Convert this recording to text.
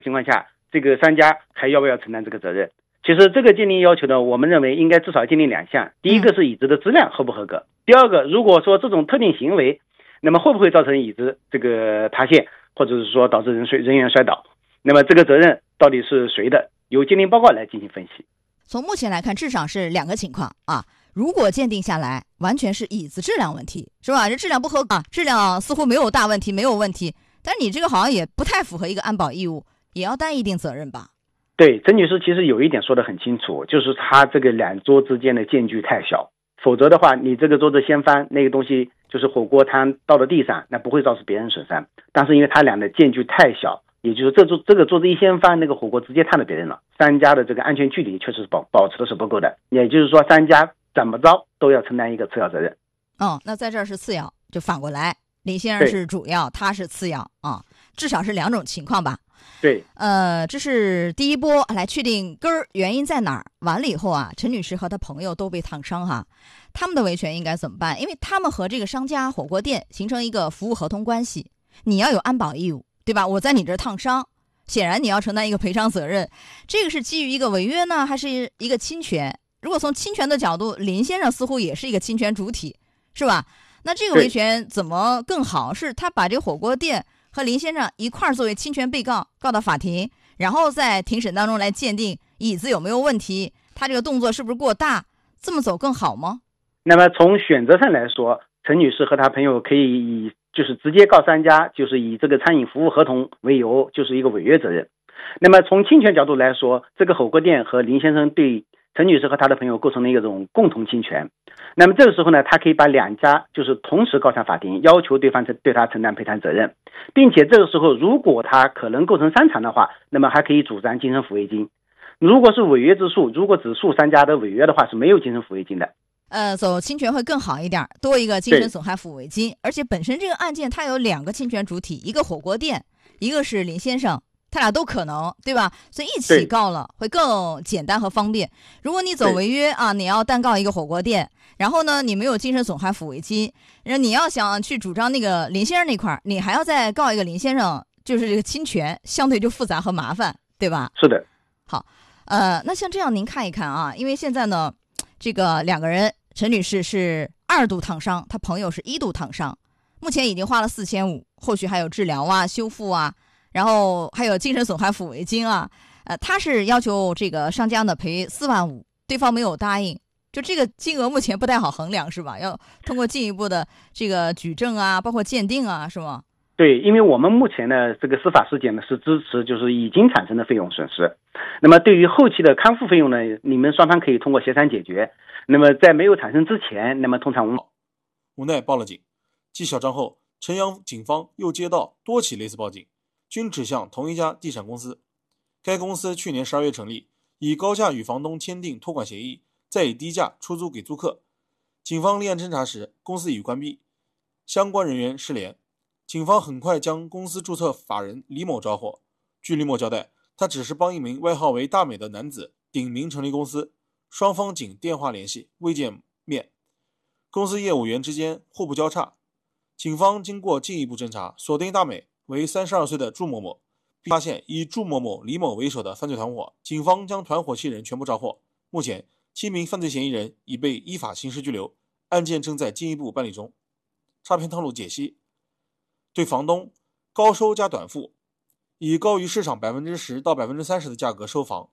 情况下，这个商家还要不要承担这个责任？其实这个鉴定要求呢，我们认为应该至少鉴定2项。第一个是椅子的质量合不合格，第二个，如果说这种特定行为，那么会不会造成椅子这个塌陷，或者是说导致人员摔倒？那么这个责任到底是谁的？由鉴定报告来进行分析。 从目前来看，至少是2个情况啊。如果鉴定下来完全是椅子质量问题，是吧？这质量不合格，质量似乎没有大问题，没有问题，但你这个好像也不太符合一个安保义务，也要担一定责任吧？ 对，陈女士其实有一点说得很清楚，就是她这个2桌之间的间距太小，否则的话，你这个桌子掀翻，那个东西就是火锅汤倒到地上，那不会造成别人损伤。但是因为它俩的间距太小，也就是这个桌子一掀翻，那个火锅直接烫到别人了。商家的这个安全距离确实是保持的是不够的，也就是说，商家怎么着都要承担一个次要责任。 那在这儿是次要，就反过来，李先生是主要，他是次要啊，至少是2种情况吧。 对， 这是第一波来确定根儿原因在哪儿。完了以后啊，陈女士和她朋友都被烫伤哈，他们的维权应该怎么办？因为他们和这个商家火锅店形成一个服务合同关系，你要有安保义务，对吧？我在你这儿烫伤，显然你要承担一个赔偿责任。这个是基于一个违约呢，还是一个侵权？如果从侵权的角度，林先生似乎也是一个侵权主体，是吧？那这个维权怎么更好？是他把这个火锅店和林先生一块儿作为侵权被告告到法庭，然后在庭审当中来鉴定椅子有没有问题，他这个动作是不是过大，这么走更好吗？ 那么从选择上来说，陈女士和她朋友可以就是直接告商家，就是以这个餐饮服务合同为由，就是一个违约责任。那么从侵权角度来说，这个火锅店和林先生对陈女士和她的朋友构成了一种共同侵权。那么这个时候呢，他可以把2家就是同时告上法庭，要求对方对他承担赔偿责任，并且这个时候如果他可能构成3偿的话，那么还可以主张精神抚慰金。如果是违约之诉，如果只诉商家的违约的话，是没有精神抚慰金的。 走侵权会更好一点，多一个精神损害抚慰金。而且本身这个案件它有2个侵权主体，一个火锅店，一个是林先生，他俩都可能，对吧？所以一起告了会更简单和方便。如果你走违约啊，你要单告一个火锅店，然后呢你没有精神损害抚慰金，你要想去主张那个林先生那块，你还要再告一个林先生，就是这个侵权相对就复杂和麻烦，对吧？ 是的。 好，那像这样您看一看啊，因为现在呢这个2个人，陈女士是2度烫伤，她朋友是1度烫伤，目前已经花了4500，后续还有治疗啊、修复啊，然后还有精神损害抚慰金啊。他是要求这个商家呢赔45000，对方没有答应，就这个金额目前不太好衡量，是吧？要通过进一步的这个举证啊，包括鉴定啊，是吗？ 对，因为我们目前呢这个司法实践呢是支持就是已经产生的费用损失，那么对于后期的康复费用呢，你们双方可以通过协商解决。那么在没有产生之前，那么通常无奈报了警。继小张后，陈阳警方又接到多起类似报警，均指向同一家地产公司。该公司去年12月成立，以高价与房东签订托管协议，再以低价出租给租客。警方立案侦查时，公司已关闭，相关人员失联。警方很快将公司注册法人李某抓获。据李某交代，他只是帮一名外号为大美的男子顶名成立公司，双方仅电话联系，未见面。公司业务员之间互不交叉。警方经过进一步侦查，锁定大美为32岁的祝某某，并发现以祝某某、李某为首的犯罪团伙。警方将团伙7人全部抓获。目前7名犯罪嫌疑人已被依法刑事拘留，案件正在进一步办理中。诈骗套路解析：对房东高收加短付，以高于市场10%到30%的价格收房，